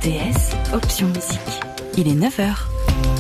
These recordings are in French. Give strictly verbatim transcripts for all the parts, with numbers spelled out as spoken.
D S, option musique. Il est neuf heures.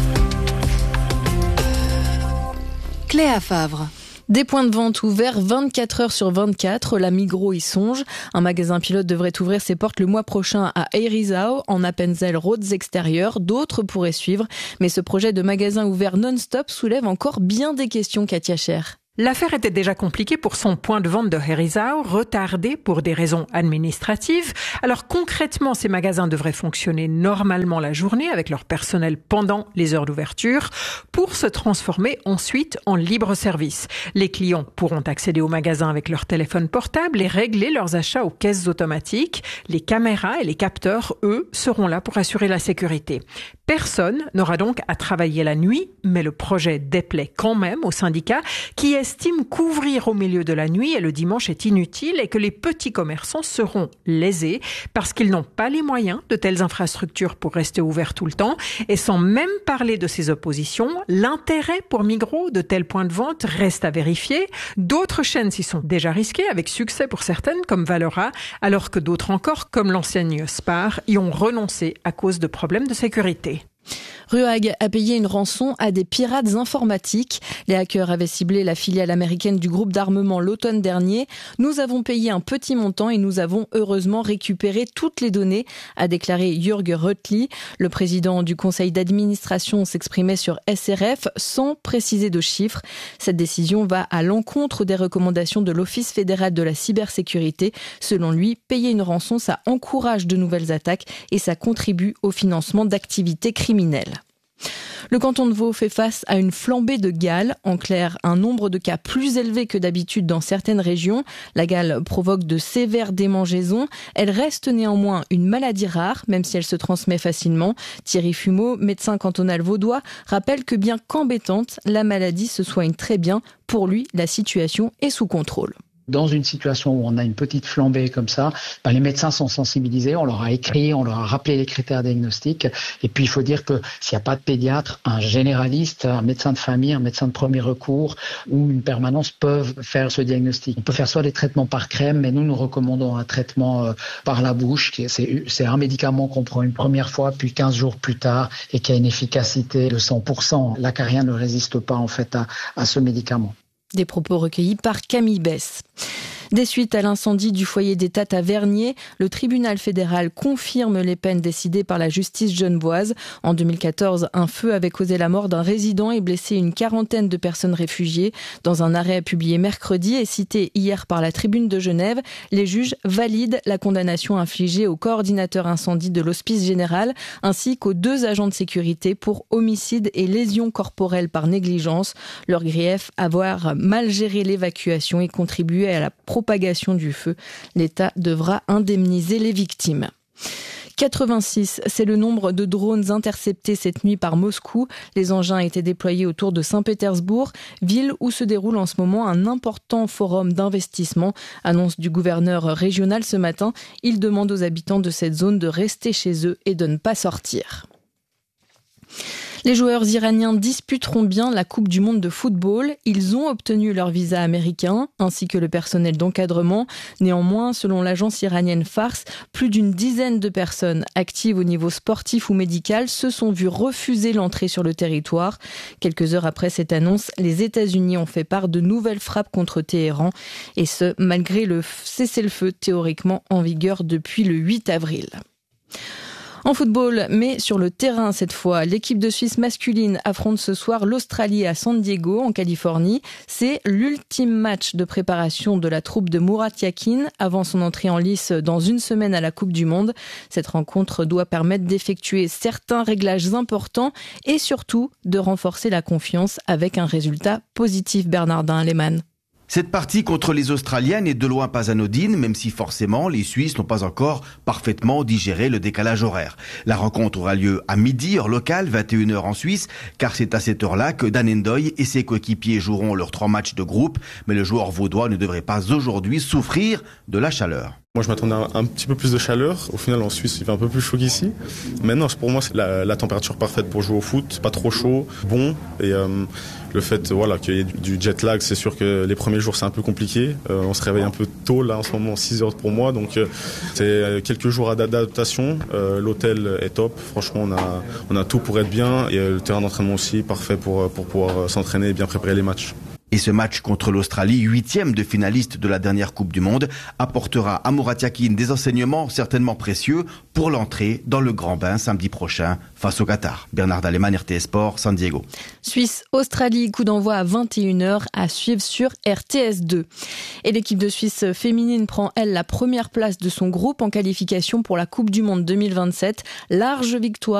Cléa Favre. Des points de vente ouverts vingt-quatre heures sur vingt-quatre, la Migros y songe. Un magasin pilote devrait ouvrir ses portes le mois prochain à Herisau, en Appenzell Roads extérieur. D'autres pourraient suivre, mais ce projet de magasin ouvert non-stop soulève encore bien des questions, Katia Scher. L'affaire était déjà compliquée pour son point de vente de Herisau, retardé pour des raisons administratives. Alors concrètement, ces magasins devraient fonctionner normalement la journée avec leur personnel pendant les heures d'ouverture pour se transformer ensuite en libre service. Les clients pourront accéder au magasin avec leur téléphone portable et régler leurs achats aux caisses automatiques. Les caméras et les capteurs, eux, seront là pour assurer la sécurité. Personne n'aura donc à travailler la nuit, mais le projet déplaît quand même aux syndicats qui estiment qu'ouvrir au milieu de la nuit et le dimanche est inutile et que les petits commerçants seront lésés parce qu'ils n'ont pas les moyens de telles infrastructures pour rester ouverts tout le temps. Et sans même parler de ces oppositions, l'intérêt pour Migros de tels points de vente reste à vérifier. D'autres chaînes s'y sont déjà risquées avec succès pour certaines comme Valora, alors que d'autres encore, comme l'enseigne Spar, y ont renoncé à cause de problèmes de sécurité. Ruag a payé une rançon à des pirates informatiques. Les hackers avaient ciblé la filiale américaine du groupe d'armement l'automne dernier. Nous avons payé un petit montant et nous avons heureusement récupéré toutes les données, a déclaré Jürg Röttli. Le président du conseil d'administration s'exprimait sur S R F sans préciser de chiffres. Cette décision va à l'encontre des recommandations de l'Office fédéral de la cybersécurité. Selon lui, payer une rançon, ça encourage de nouvelles attaques et ça contribue au financement d'activités criminelles. Le canton de Vaud fait face à une flambée de gale. En clair, un nombre de cas plus élevé que d'habitude dans certaines régions. La gale provoque de sévères démangeaisons. Elle reste néanmoins une maladie rare, même si elle se transmet facilement. Thierry Fumeau, médecin cantonal vaudois, rappelle que bien qu'embêtante, la maladie se soigne très bien. Pour lui, la situation est sous contrôle. Dans une situation où on a une petite flambée comme ça, ben les médecins sont sensibilisés, on leur a écrit, on leur a rappelé les critères diagnostiques. Et puis il faut dire que s'il n'y a pas de pédiatre, un généraliste, un médecin de famille, un médecin de premier recours ou une permanence peuvent faire ce diagnostic. On peut faire soit des traitements par crème, mais nous nous recommandons un traitement euh, par la bouche. C'est, c'est un médicament qu'on prend une première fois, puis quinze jours plus tard, et qui a une efficacité de cent pour cent. L'acarien ne résiste pas en fait à, à ce médicament. Des propos recueillis par Camille Bess. Des suites à l'incendie du foyer des Tattes à Vernier, le tribunal fédéral confirme les peines décidées par la justice genevoise. En deux mille quatorze, un feu avait causé la mort d'un résident et blessé une quarantaine de personnes réfugiées. Dans un arrêt publié mercredi et cité hier par la Tribune de Genève, les juges valident la condamnation infligée au coordinateur incendie de l'Hospice général ainsi qu'aux deux agents de sécurité pour homicide et lésions corporelles par négligence. Leur grief, avoir mal géré l'évacuation et contribué à la propagation du feu. L'État devra indemniser les victimes. quatre-vingt-six, c'est le nombre de drones interceptés cette nuit par Moscou. Les engins étaient déployés autour de Saint-Pétersbourg, ville où se déroule en ce moment un important forum d'investissement. Annonce du gouverneur régional ce matin. Il demande aux habitants de cette zone de rester chez eux et de ne pas sortir. Les joueurs iraniens disputeront bien la Coupe du monde de football. Ils ont obtenu leur visa américain, ainsi que le personnel d'encadrement. Néanmoins, selon l'agence iranienne Fars, plus d'une dizaine de personnes actives au niveau sportif ou médical se sont vues refuser l'entrée sur le territoire. Quelques heures après cette annonce, les États-Unis ont fait part de nouvelles frappes contre Téhéran, et ce, malgré le cessez-le-feu théoriquement en vigueur depuis le huit avril. En football, mais sur le terrain cette fois, l'équipe de Suisse masculine affronte ce soir l'Australie à San Diego, en Californie. C'est l'ultime match de préparation de la troupe de Murat Yakin avant son entrée en lice dans une semaine à la Coupe du Monde. Cette rencontre doit permettre d'effectuer certains réglages importants et surtout de renforcer la confiance avec un résultat positif. Bernardin Lehmann. Cette partie contre les Australiennes est de loin pas anodine, même si forcément les Suisses n'ont pas encore parfaitement digéré le décalage horaire. La rencontre aura lieu à midi, heure locale, vingt et une heures en Suisse, car c'est à cette heure-là que Dan Ndoye et ses coéquipiers joueront leurs trois matchs de groupe, mais le joueur vaudois ne devrait pas aujourd'hui souffrir de la chaleur. Moi, je m'attendais à un, un petit peu plus de chaleur. Au final, en Suisse, il fait un peu plus chaud qu'ici. Mais non, pour moi, c'est la, la température parfaite pour jouer au foot. Pas trop chaud, bon. Et euh, le fait voilà, qu'il y ait du jet lag, c'est sûr que les premiers jours, c'est un peu compliqué. Euh, on se réveille un peu tôt, là, en ce moment, six heures pour moi. Donc, euh, c'est quelques jours d'adaptation. Euh, l'hôtel est top. Franchement, on a, on a tout pour être bien. Et euh, le terrain d'entraînement aussi, parfait pour, pour pouvoir s'entraîner et bien préparer les matchs. Et ce match contre l'Australie, huitième de finaliste de la dernière Coupe du Monde, apportera à Murat Yakin des enseignements certainement précieux pour l'entrée dans le grand bain samedi prochain face au Qatar. Bernard Daleman, R T S Sport, San Diego. Suisse-Australie, coup d'envoi à vingt et une heures à suivre sur R T S deux. Et l'équipe de Suisse féminine prend, elle, la première place de son groupe en qualification pour la Coupe du Monde deux mille vingt-sept. Large victoire